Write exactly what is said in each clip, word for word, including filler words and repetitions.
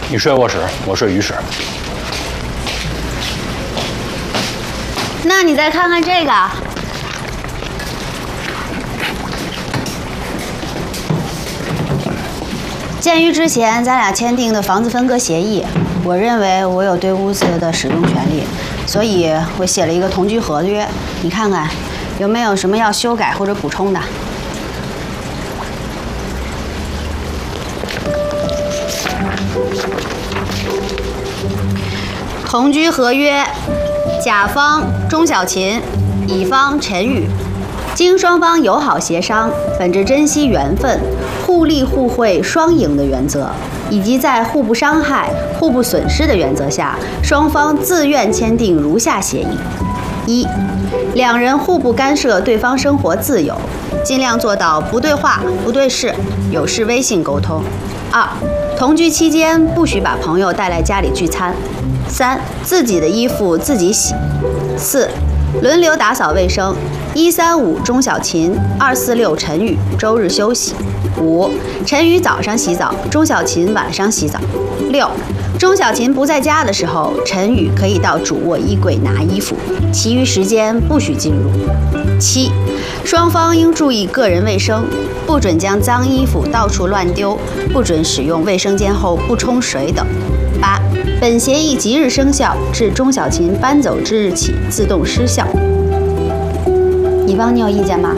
你睡卧室，我睡浴室。 那你再看看这个。鉴于之前咱俩签订的房子分割协议，我认为我有对屋子的使用权利，所以我写了一个同居合约。你看看，有没有什么要修改或者补充的？ 同居合约，甲方钟小琴，乙方陈宇，经双方友好协商，本着珍惜缘分、互利互惠双赢的原则，以及在互不伤害、互不损失的原则下，双方自愿签订如下协议：一、两人互不干涉对方生活自由，尽量做到不对话、不对视，有事微信沟通；二、同居期间不许把朋友带来家里聚餐。 三、自己的衣服自己洗。四、轮流打扫卫生。一三五钟小琴，二四六陈宇，周日休息。五、陈宇早上洗澡，钟小琴晚上洗澡。六、钟小琴不在家的时候，陈宇可以到主卧衣柜拿衣服，其余时间不许进入。七、双方应注意个人卫生，不准将脏衣服到处乱丢，不准使用卫生间后不冲水等。八、本协议即日生效，至钟小琴搬走之日起自动失效。乙方，你有意见吗？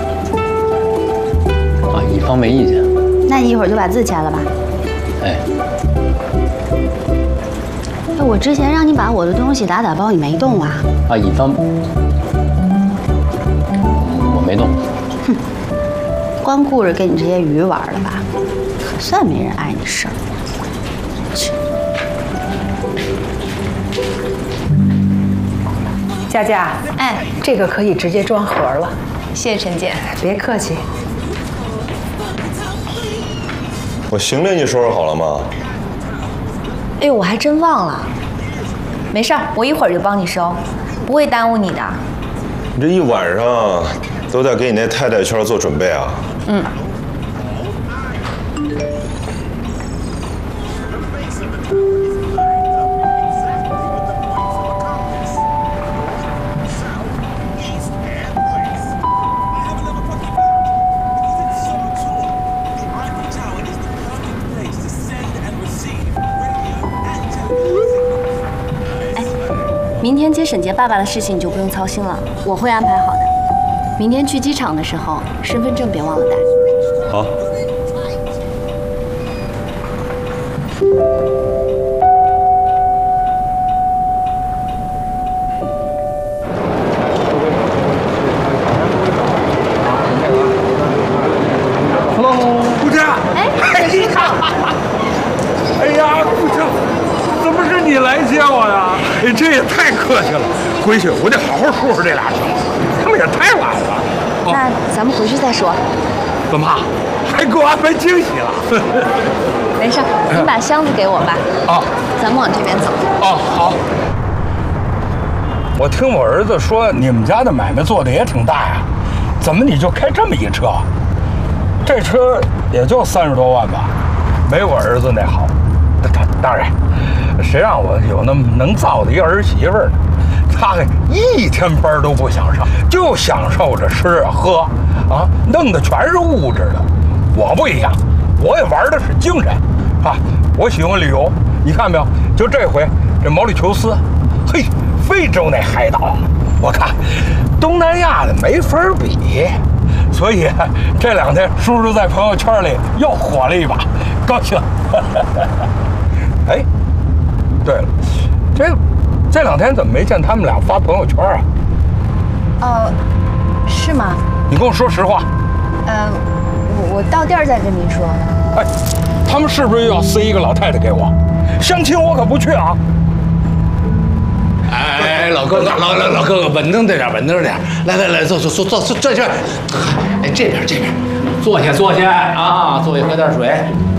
啊，乙方没意见。 那你一会儿就把字签了吧。 哎。 哎，我之前让你把我的东西打打包，你没动啊？ 啊，乙方，我没动。 哼，光顾着跟你这些鱼玩了吧？可算没人碍你事儿。去。 佳佳， 哎， 这个可以直接装盒了。 谢谢陈姐， 别客气。 我行李你收拾好了吗？ 哎呦，我还真忘了。没事儿，我一会儿就帮你收，不会耽误你的。 你这一晚上都在给你那太太圈做准备啊？ 嗯。 明天接沈杰爸爸的事情你就不用操心了，我会安排好的。明天去机场的时候，身份证别忘了带。 好。 Hello， 顾佳。 哎，沈叔好。 哎呀，顾佳。 怎么是你来接我呀？哎，这也太客气了。回去我得好好说说这俩小子，他们也太晚了。 哦、那咱们回去再说。 怎么还给我安排惊喜了？ 没事，你把箱子给我吧。 啊， 咱们往这边走。 哦，好。我听我儿子说，你们家的买卖做的也挺大呀，怎么你就开这么一车？这车也就三十多万吧，没我儿子那好。当当然。 谁让我有那么能造的一儿媳妇呢？他一天班都不想上，就享受着吃啊喝啊，弄的全是物质的。我不一样，我也玩的是精神啊！我喜欢旅游，你看没有？就这回这毛里求斯，嘿，非洲那海岛，我看东南亚的没法比。所以这两天叔叔在朋友圈里又火了一把，高兴。哎。 对了，这这两天怎么没见他们俩发朋友圈啊？ 哦，是吗？ 你跟我说实话。 呃，我我到地儿再跟您说。 哎，他们是不是又要塞一个老太太给我？相亲我可不去啊！ 哎哎，老哥哥，老老老哥哥，稳当点，稳当点。来来来，坐坐坐坐坐这这。哎，这边这边，坐下坐下啊，坐下，喝点水。